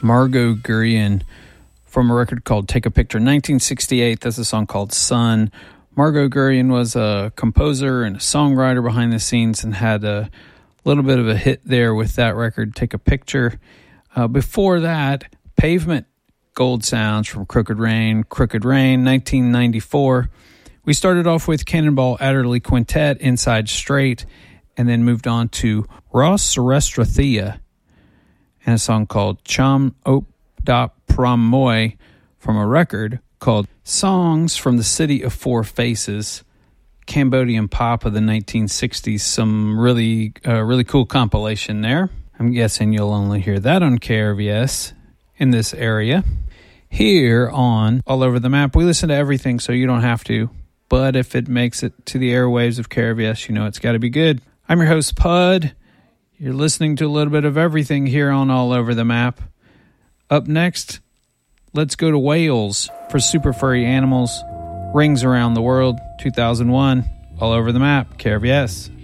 Margot Guryan from a record called Take a Picture, 1968. That's a song called Sun. Margot Guryan was a composer and a songwriter behind the scenes and had a little bit of a hit there with that record, Take a Picture. Before that, Pavement, Gold Sounds from Crooked Rain, 1994. We started off with Cannonball Adderley Quintet, Inside Straight, and then moved on to Ross Serestrathia and a song called Cham Op Da Pram Moy from a record called Songs from the City of Four Faces, Cambodian pop of the 1960s. Some really cool compilation there. I'm guessing you'll only hear that on KRVS in this area. Here on All Over the Map, we listen to everything, so you don't have to. But if it makes it to the airwaves of KRVS, you know it's got to be good. I'm your host, Pud. You're listening to a little bit of everything here on All Over the Map. Up next, let's go to Wales for Super Furry Animals. Rings Around the World, 2001. All Over the Map, KRVS.